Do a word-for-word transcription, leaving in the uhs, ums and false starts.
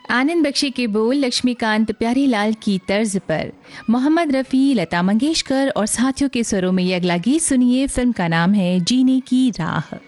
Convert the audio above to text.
आनंद बख्शी के बोल लक्ष्मीकांत प्यारेलाल की तर्ज पर मोहम्मद रफ़ी, लता मंगेशकर और साथियों के स्वरों में ये अगला गीत सुनिए। फिल्म का नाम है जीने की राह।